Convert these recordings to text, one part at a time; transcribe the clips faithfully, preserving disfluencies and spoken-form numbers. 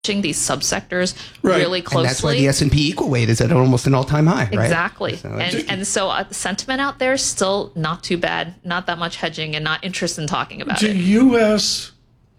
these subsectors right. really closely. And that's why the S and P equal weight is at almost an all-time high, right? Exactly. So and, and so uh, the sentiment out there is still not too bad, not that much hedging, and not interested in talking about do it. Do U S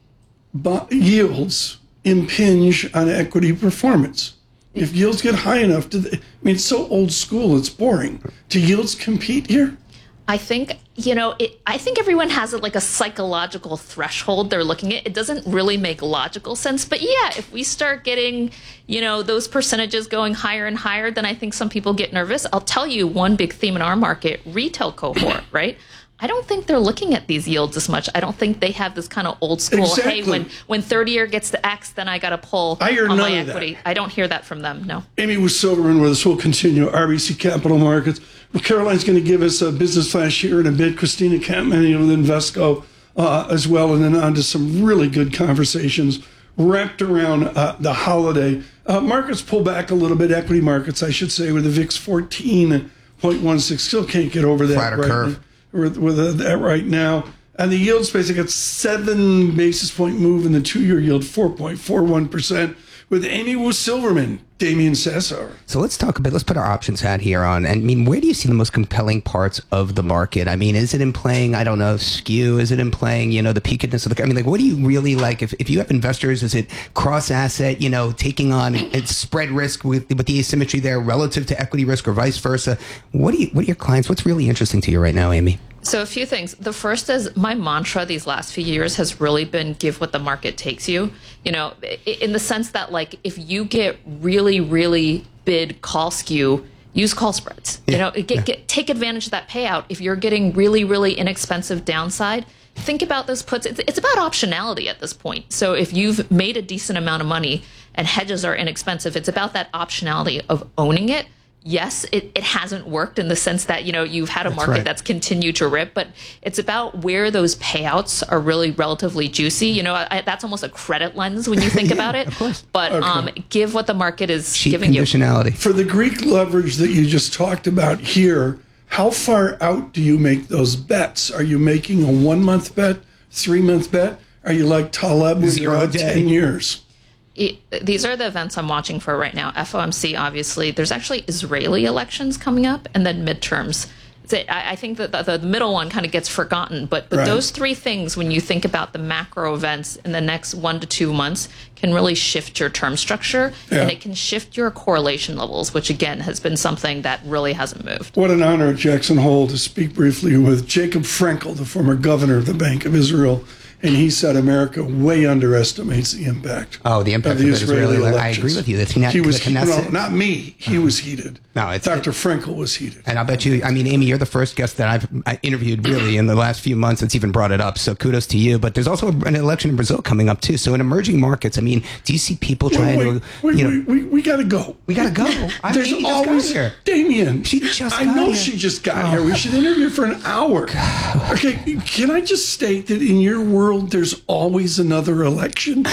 bo- yields impinge on equity performance? If yields get high enough, do they, I mean, it's so old school, it's boring. Do yields compete here? I think, you know, it, I think everyone has it like a psychological threshold they're looking at. It doesn't really make logical sense. But yeah, if we start getting, you know, those percentages going higher and higher, then I think some people get nervous. I'll tell you one big theme in our market, retail cohort, right? I don't think they're looking at these yields as much. I don't think they have this kind of old school, exactly. hey, when, when thirty-year gets to X, then I got to pull I hear on none my of equity. that. I don't hear that from them, no. Amy with Silverman with us. We'll continue. R B C Capital Markets. Well, Caroline's going to give us a business flash here in a bit. Christina Campman with Invesco uh, as well, and then on to some really good conversations wrapped around uh, the holiday. Uh, markets pull back a little bit. Equity markets, I should say, with the V I X fourteen point one six. Still can't get over that. Flatter right curve. Now, with, with that right now. And the yield space, I got seven basis point move in the two-year yield, four point four one percent. With Amy Wu Silverman, Damian Sassower. So let's talk a bit. Let's put our options hat here on. And I mean, where do you see the most compelling parts of the market? I mean, is it in playing, I don't know, skew? Is it in playing, you know, the peakedness of the, I mean, like, what do you really like? If, if you have investors, is it cross asset, you know, taking on its spread risk with, with the asymmetry there relative to equity risk or vice versa? What do you, what are your clients, what's really interesting to you right now, Amy? So a few things. The first is my mantra these last few years has really been give what the market takes you. You know, in the sense that like if you get really, really bid call skew, use call spreads. Yeah. You know, get, yeah. get take advantage of that payout. If you're getting really, really inexpensive downside, think about those puts. It's, it's about optionality at this point. So if you've made a decent amount of money and hedges are inexpensive, it's about that optionality of owning it. Yes, it, it hasn't worked in the sense that, you know, you've had a that's market right. that's continued to rip, but it's about where those payouts are really relatively juicy. You know, I, that's almost a credit lens when you think yeah, about it. Of course. But okay. um, give what the market is Cheap giving conditionality. you. For the Greek leverage that you just talked about here, how far out do you make those bets? Are you making a one-month bet, three-month bet? Are you like Taleb with Zero about day. ten years? It, these are the events I'm watching for right now. F O M C, obviously. There's actually Israeli elections coming up, and then midterms. I, I think that the, the middle one kind of gets forgotten, but, but right. those three things, when you think about the macro events in the next one to two months, can really shift your term structure, yeah. and it can shift your correlation levels, which again has been something that really hasn't moved. What an honor at Jackson Hole to speak briefly with Jacob Frenkel, the former governor of the Bank of Israel. And he said America way underestimates the impact. Oh, the impact of the of Israeli Israeli elections. I agree with you. The, he was the no, not me. He was heated. No, it's Doctor it, Frenkel was heated. And I'll bet you. I mean, Amy, you're the first guest that I've I interviewed really in the last few months that's even brought it up. So kudos to you. But there's also an election in Brazil coming up too. So in emerging markets, I mean, do you see people trying wait, wait, to? Wait, you wait, know, we, we got to go. We got to go. I There's Amy always just got here. Damien. She just. I got know here. she just got oh. here. We should interview for an hour. Okay, can I just state that in your world, there's always another election?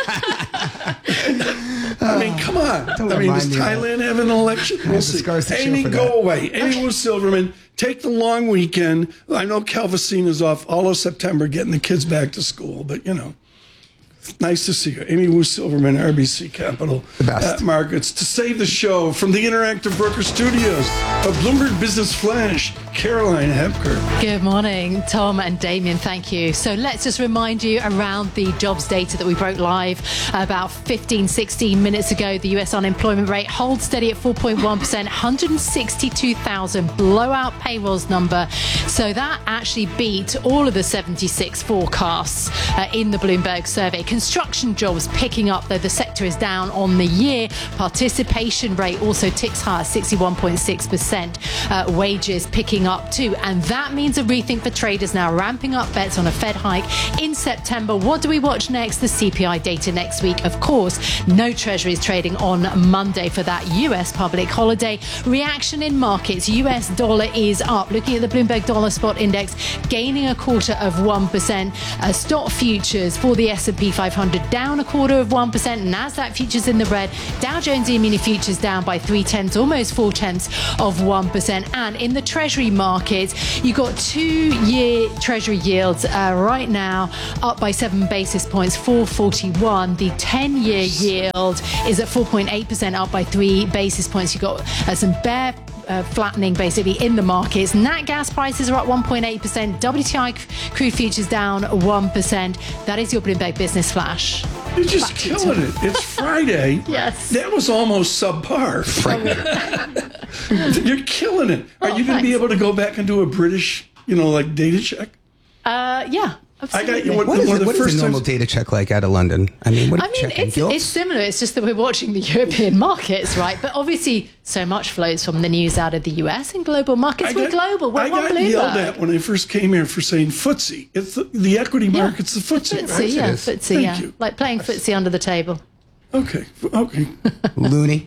I mean, come on. Don't I mean, does remind me of Thailand have an election? We'll the see. scars to show Amy, for go that. away. Amy Wu Silverman, take the long weekend. I know Calvacine is off all of September getting the kids back to school, but, you know. Nice to see you. Amy Wu Silverman, R B C Capital uh, Markets. To save the show from the Interactive Broker Studios of Bloomberg Business Flash, Caroline Hepker. Good morning, Tom and Damien. Thank you. So let's just remind you around the jobs data that we broke live about fifteen, sixteen minutes ago. The U S unemployment rate holds steady at four point one percent, one hundred sixty-two thousand blowout payrolls number. So that actually beat all of the seventy-six forecasts uh, in the Bloomberg survey. Construction jobs picking up, though the sector is down on the year. Participation rate also ticks higher, sixty-one point six percent. Uh, wages picking up too. And that means a rethink for traders now, ramping up bets on a Fed hike in September. What do we watch next? The C P I data next week. Of course, no treasuries trading on Monday for that U S public holiday. Reaction in markets. U S dollar is up. Looking at the Bloomberg Dollar Spot Index, gaining a quarter of one percent. Uh, stock futures for the S and P five five hundred down a quarter of one percent. NASDAQ futures in the red. Dow Jones E-mini futures down by three tenths, almost four tenths of one percent. And in the Treasury markets, you got two-year Treasury yields uh, right now up by seven basis points, four forty-one. The ten-year yield is at four point eight percent, up by three basis points. You got uh, some bear Uh, flattening basically in the markets. Nat gas prices are up one point eight percent. W T I crude futures down one percent. That is your Bloomberg Business Flash. You're just Back to you, killing Tom. it. It's Friday. Yes. That was almost subpar. You're killing it. Are Oh, you going to be thanks. able to go back and do a British, you know, like data check? Uh, yeah. I Absolutely. got you. One, What is, one it, of the what is first a normal times- data check like out of London? I mean, what are I you mean, checking? it's, Gilts? it's similar. It's just that we're watching the European markets, right? But obviously, so much flows from the news out of the U S and global markets. I We're got- global. We're I one got yelled Bloomberg. at when I first came here for saying footsie. It's the, the equity Yeah. market's the footsie, Footsie, right? yeah, It is. footsie, Thank yeah. you. Like playing footsie under the table. Okay, okay. Loony.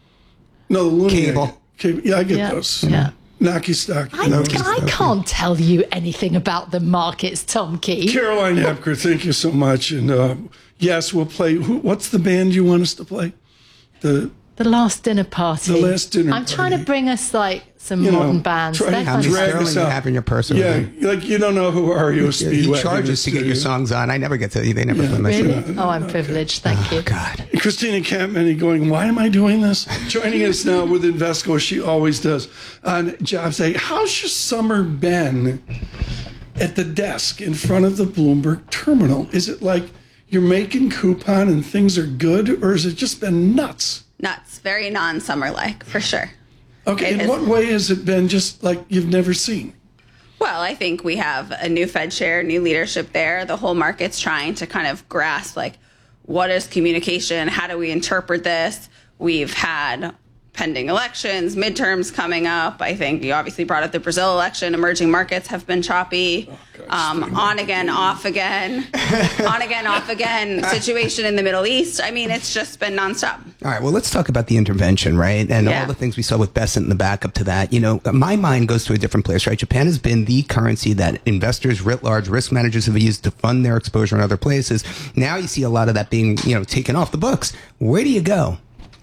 No, the Looney. Cable. Cable. Yeah, I get Yeah, those. yeah. Knocky stock. I, I can't tell you anything about the markets, Tom Key. Caroline Hepker, thank you so much. And uh, yes, we'll play. Who, what's the band you want us to play? The The last dinner party. The last dinner I'm trying party. to bring us like some You know, modern bands. try They're to How many drag sterling us you out. have in your purse? or Yeah, anything? like you don't know who R E O He Speedwagon charges is, to get do your you? songs on. I never get to. They never play my Really? shit. Oh, I'm privileged. Thank you. God. Christina Campmany going, why am I doing this? Joining us now with Invesco, she always does, on Jobs Day. How's your summer been at the desk in front of the Bloomberg terminal? Is it like you're making coupon and things are good, or has it just been nuts? Nuts. Very non-summer like, for sure. Okay, It in is. what way has it been just like you've never seen? Well, I think we have a new Fed chair, new leadership there. The whole market's trying to kind of grasp, like, what is communication? How do we interpret this? We've had pending elections, midterms coming up. I think you obviously brought up the Brazil election. Emerging markets have been choppy. Um, on again, off again, on again, off again. Situation in the Middle East. I mean, it's just been nonstop. All right, well, let's talk about the intervention, right? And Yeah. all the things we saw with Bessent and the backup to that. You know, my mind goes to a different place, right? Japan has been the currency that investors writ large, risk managers have used to fund their exposure in other places. Now you see a lot of that being, you know, taken off the books. Where do you go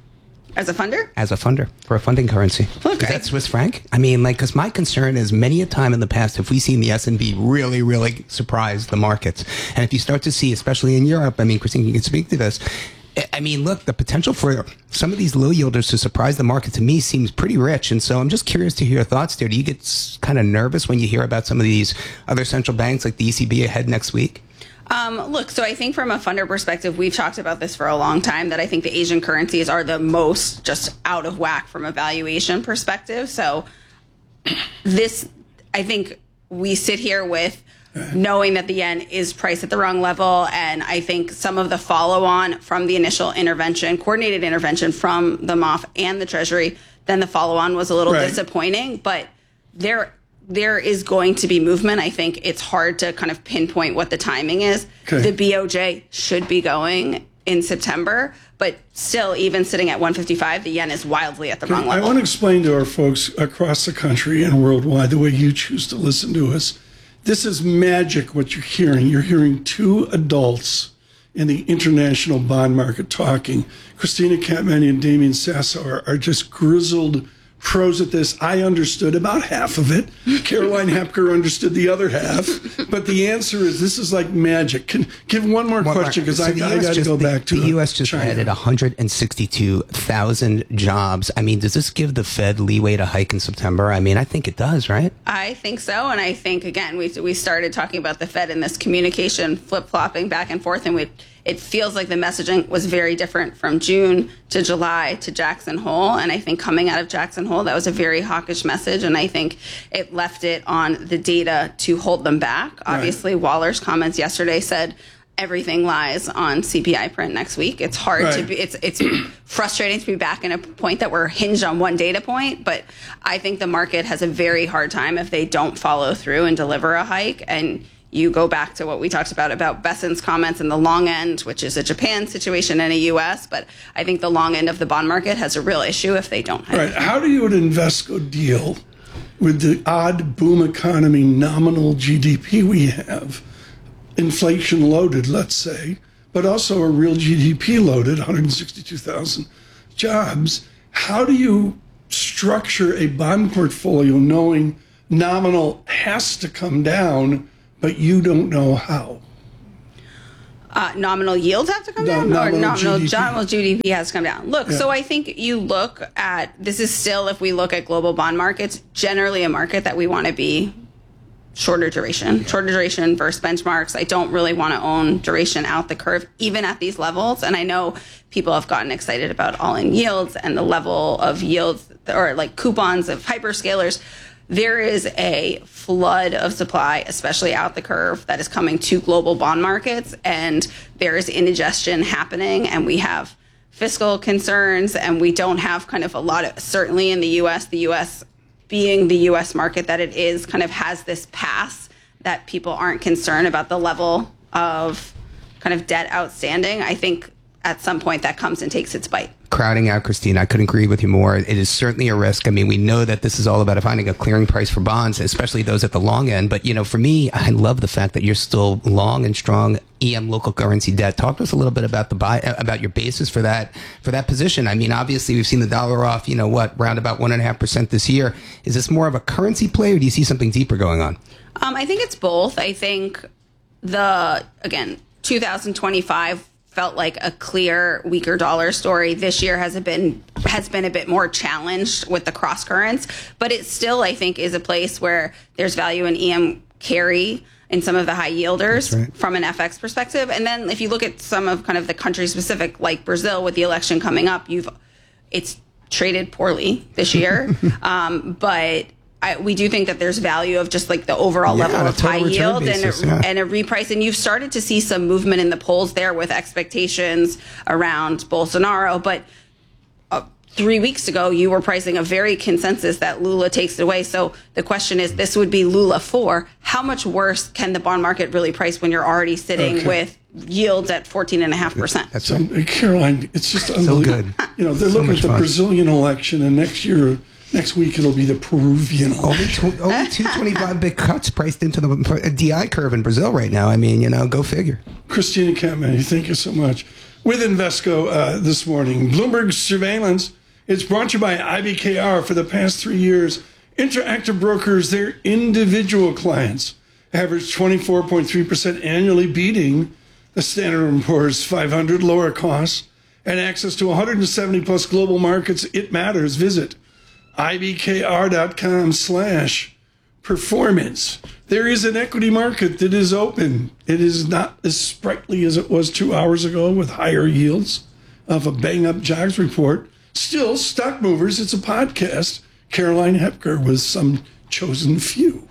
As a funder, as a funder for a funding currency? Look, Is I- that Swiss franc? I mean, like, because my concern is many a time in the past, have we seen the S and P really, really surprise the markets? And if you start to see, especially in Europe, I mean, Christine, you can speak to this. I- I mean, look, the potential for some of these low yielders to surprise the market to me seems pretty rich. And so I'm just curious to hear your thoughts there. Do you get kind of nervous when you hear about some of these other central banks like the E C B ahead next week? Um, look, so I think from a funder perspective, we've talked about this for a long time, that I think the Asian currencies are the most just out of whack from a valuation perspective. So this, I think we sit here with knowing that the yen is priced at the wrong level. And I think some of the follow on from the initial intervention, coordinated intervention from the M O F and the Treasury, then the follow on was a little Right. disappointing. But there, there is going to be movement. I think it's hard to kind of pinpoint what the timing is. Okay. The B O J should be going in September, but still, even sitting at one fifty-five, the yen is wildly at the wrong I level. want to explain to our folks across the country and worldwide, the way you choose to listen to us. This is magic what you're hearing. You're hearing two adults in the international bond market talking. Christina Campmany and Damien Sasso are, are just grizzled pros at this. I understood about half of it. Caroline Hepker understood the other half. But the answer is this is like magic. Can give one more One more- question because so I, the I U S got to just- go the, back to the U S just China. added one hundred sixty-two thousand jobs. I mean, does this give the Fed leeway to hike in September? I mean, I think it does, right? I think so, and I think again we we started talking about the Fed and this communication flip flopping back and forth, and we it feels like the messaging was very different from June to July to Jackson Hole, and I think coming out of Jackson Hole that was a very hawkish message, and I think it left it on the data to hold them back. Obviously, Waller's comments yesterday said everything lies on C P I print next week. It's hard Right. to be, it's it's frustrating to be back in a point that we're hinged on one data point, but I think the market has a very hard time if they don't follow through and deliver a hike. And you go back to what we talked about about Bessent's comments and the long end, which is a Japan situation and a U S, but I think the long end of the bond market has a real issue if they don't hike. Right. How do you at Invesco deal with the odd boom economy nominal G D P we have, inflation loaded, let's say, but also a real G D P loaded, one hundred sixty-two thousand jobs. How do you structure a bond portfolio knowing nominal has to come down, but you don't know how? Uh, nominal yields have to come No, down, nominal or nominal G D P. nominal G D P has to come down. Look, Yeah. so I think you look at this is still, if we look at global bond markets, generally a market that we want to be shorter duration, shorter duration versus benchmarks. I don't really want to own duration out the curve, even at these levels. And I know people have gotten excited about all-in yields and the level of yields or like coupons of hyperscalers. There is a flood of supply, especially out the curve, that is coming to global bond markets, and there is indigestion happening, and we have fiscal concerns, and we don't have kind of a lot of, certainly in the U S, the U S being the U S market that it is, kind of has this pass that people aren't concerned about the level of kind of debt outstanding. I think at some point that comes and takes its bite. Crowding out, Christine, I couldn't agree with you more. It is certainly a risk. I mean, we know that this is all about finding a clearing price for bonds, especially those at the long end. But, you know, for me, I love the fact that you're still long and strong E M local currency debt. Talk to us a little bit about the buy, about your basis for that, for that position. I mean, obviously we've seen the dollar off, you know, what, around about one and a half percent this year. Is this more of a currency play, or do you see something deeper going on? Um, I think it's both. I think the, again, two thousand twenty-five felt like a clear weaker dollar story. This year has been has been a bit more challenged with the cross currents, but it still, I think, is a place where there's value in E M carry in some of the high yielders right. from an F X perspective. And then if you look at some of kind of the country specific, like Brazil, with the election coming up, you've it's traded poorly this year, um, but I, we do think that there's value of just like the overall yeah, level of high yield basis, and, a, yeah. and a reprice. And you've started to see some movement in the polls there with expectations around Bolsonaro. But uh, three weeks ago, you were pricing a very consensus that Lula takes it away. So the question is, this would be Lula four. How much worse can the bond market really price when you're already sitting Okay. with yields at fourteen point five percent? That's So, right. Caroline, it's just So unbelievable. good. You know, they're So looking much at the fun. Brazilian election, and next year, next week, it'll be the Peruvian Only, election. tw- only two twenty-five big cuts priced into the D I curve in Brazil right now. I mean, you know, go figure. Christina Campmany, thank you so much. With Invesco uh, this morning, Bloomberg Surveillance. It's brought to you by I B K R. For the past three years, Interactive Brokers, their individual clients, averaged twenty-four point three percent annually, beating the Standard and Poor's five hundred, lower costs, and access to one hundred seventy plus global markets. It matters. Visit ibkr.com slash performance. There is an equity market that is open. It is not as sprightly as it was two hours ago with higher yields of a bang-up jobs report. Still, stock movers, it's a podcast. Caroline Hepker with some chosen few.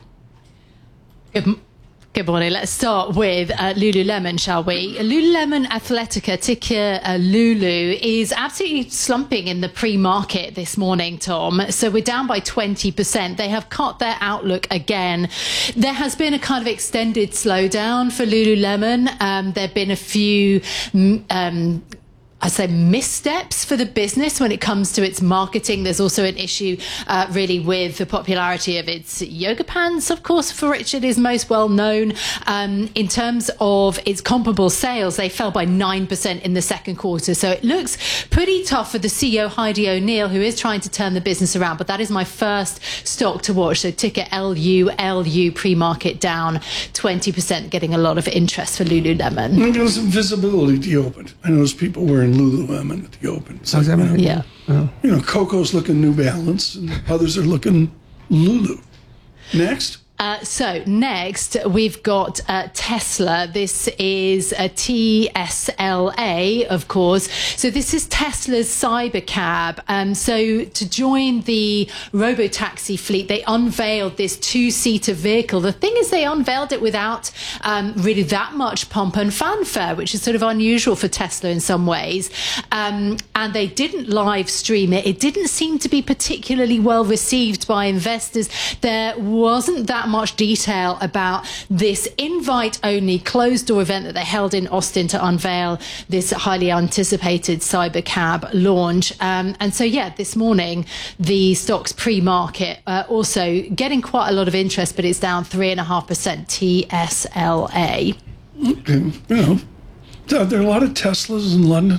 Good, good morning. Let's start with uh, Lululemon, shall we? Lululemon Athletica, ticker uh, Lulu, is absolutely slumping in the pre-market this morning, Tom. So we're down by twenty percent. They have cut their outlook again. There has been a kind of extended slowdown for Lululemon. Um, there have been a few... Um, I say missteps for the business when it comes to its marketing. There's also an issue uh, really with the popularity of its yoga pants, of course, for which it is most well known. Um, in terms of its comparable sales, they fell by nine percent in the second quarter. So it looks pretty tough for the C E O, Heidi O'Neill, who is trying to turn the business around. But that is my first stock to watch. So ticker L U L U, pre-market down twenty percent, getting a lot of interest for Lululemon. Look at some visibility at the open. I noticed people wearing Lululemon at the open. It's How's like, that? you know, Yeah. You know, Coco's looking New Balance, and others are looking Lulu. Next. Uh, so next, we've got uh, Tesla. This is a T S L A, of course. So this is Tesla's Cybercab. Um, so to join the robotaxi fleet, they unveiled this two-seater vehicle. The thing is, they unveiled it without um, really that much pomp and fanfare, which is sort of unusual for Tesla in some ways. Um, and they didn't live stream it. It didn't seem to be particularly well received by investors. There wasn't that much detail about this invite-only closed-door event that they held in Austin to unveil this highly anticipated Cybercab launch. Um, and so, yeah, this morning, the stock's pre-market uh, also getting quite a lot of interest, but it's down three point five percent T S L A. Okay, you know, Are there a lot of Teslas in London?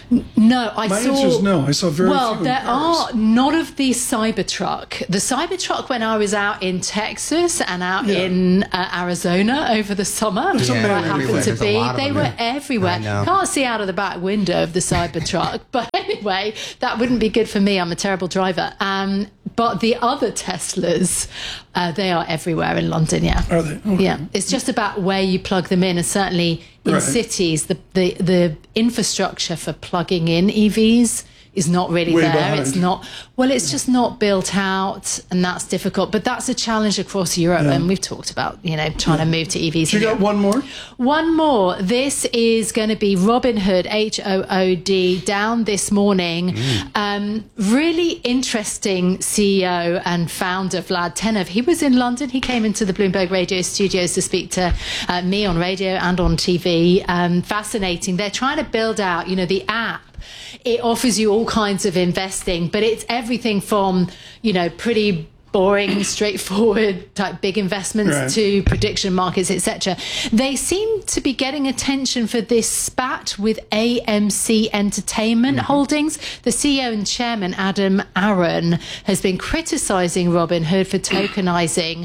No, I My saw. answer is no. I saw very well, few in there Paris. are not of the Cybertruck. The Cybertruck, when I was out in Texas and out Yeah. in uh, Arizona over the summer, There's a where man I happened everywhere. to There's a be, lot of they them, were yeah. everywhere. I know. Can't see out of the back window of the Cybertruck, but anyway, that wouldn't be good for me. I'm a terrible driver. Um, but the other Teslas, uh, they are everywhere in London. Yeah, Are they? Okay. yeah. It's just about where you plug them in, and certainly in Right. cities, the, the the infrastructure for plugging in E Vs is not really Way there. behind. It's not well. It's just not built out, and that's difficult. But that's a challenge across Europe, and we've talked about you know trying to move to E Vs. You in got Europe. one more? One more. This is going to be Robinhood, H O O D, down this morning. Um, really interesting C E O and founder, Vlad Tenev. He was in London. He came into the Bloomberg Radio studios to speak to uh, me on radio and on T V. Um, fascinating. They're trying to build out, you know, the app. It offers you all kinds of investing, but it's everything from, you know, pretty boring, straightforward type big investments Right. to prediction markets, et cetera. They seem to be getting attention for this spat with A M C Entertainment Mm-hmm. Holdings. The C E O and chairman, Adam Aaron, has been criticizing Robinhood for tokenizing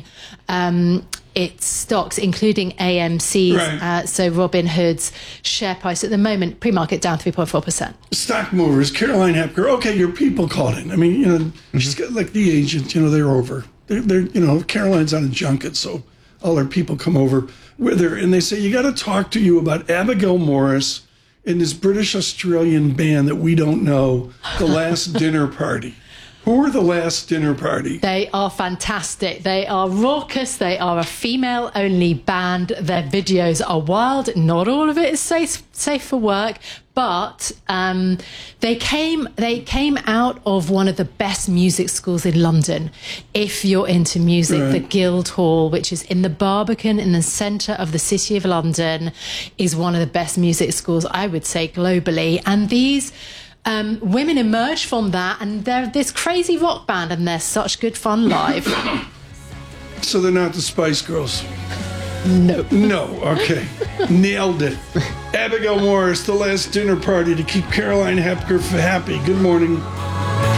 um, its stocks, including A M C's. Right. Uh, so Robinhood's share price at the moment, pre-market down three point four percent. Stock movers, Caroline Hepker. Okay, your people called in. I mean, you know, she's got like the agent. You know, they're over. They're, they're you know, Caroline's on a junket, so all her people come over with her, and they say you got to talk to you about Abigail Morris and this British Australian band that we don't know, The Last Dinner Party. Who are The Last Dinner Party? They are fantastic. They are raucous. They are a female-only band. Their videos are wild. Not all of it is safe safe for work, but um, they came they came out of one of the best music schools in London. If you're into music, Right. the Guildhall, which is in the Barbican in the centre of the city of London, is one of the best music schools, I would say, globally. And these Um, women emerge from that, and they're this crazy rock band, and they're such good fun live. So they're not the Spice Girls. No. No, okay. Nailed it. Abigail Morris, The Last Dinner Party to keep Caroline Hepker happy. Good morning.